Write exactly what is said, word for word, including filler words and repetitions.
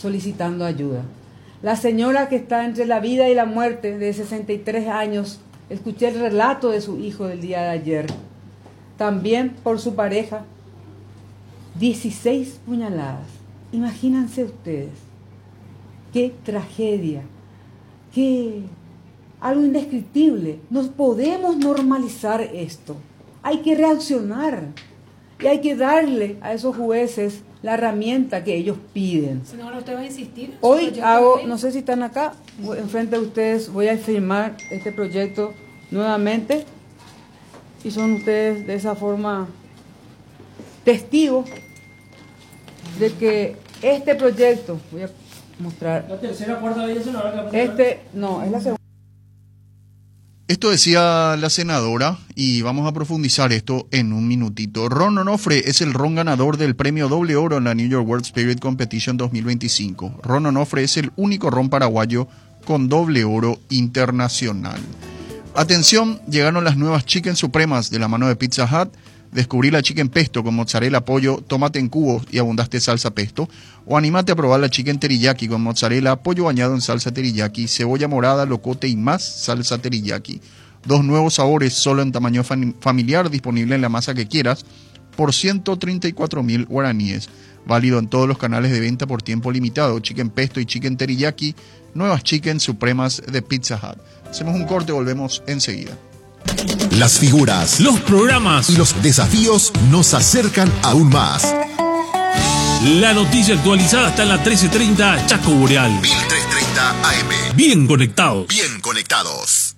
solicitando ayuda. La señora que está entre la vida y la muerte, de sesenta y tres años, escuché el relato de su hijo del día de ayer. También por su pareja, dieciséis puñaladas. Imagínense ustedes, qué tragedia, qué algo indescriptible. No podemos normalizar esto. Hay que reaccionar y hay que darle a esos jueces la herramienta que ellos piden. Senadora, ¿usted va a insistir? Hoy hago, no sé si están acá, enfrente de ustedes voy a firmar este proyecto nuevamente y son ustedes de esa forma testigos de que este proyecto, voy a mostrar. La tercera, cuarta vez, senadora. Este, no, es la segunda. Esto decía la senadora y vamos a profundizar esto en un minutito. Ron Onofre es el ron ganador del premio doble oro en la New York World Spirit Competition dos mil veinticinco. Ron Onofre es el único ron paraguayo con doble oro internacional. Atención, llegaron las nuevas Chicken Supremas de la mano de Pizza Hut. Descubrí la chicken pesto con mozzarella, pollo, tomate en cubos y abundante salsa pesto. O animate a probar la chicken teriyaki con mozzarella, pollo bañado en salsa teriyaki, cebolla morada, locote y más salsa teriyaki. Dos nuevos sabores solo en tamaño fam- familiar, disponible en la masa que quieras, por ciento treinta y cuatro mil guaraníes. Válido en todos los canales de venta por tiempo limitado. Chicken pesto y chicken teriyaki, nuevas chicken supremas de Pizza Hut. Hacemos un corte, volvemos enseguida. Las figuras, los programas y los desafíos nos acercan aún más. La noticia actualizada está en la trece treinta Chaco Boreal. mil trescientos treinta A M. Bien conectados. Bien conectados.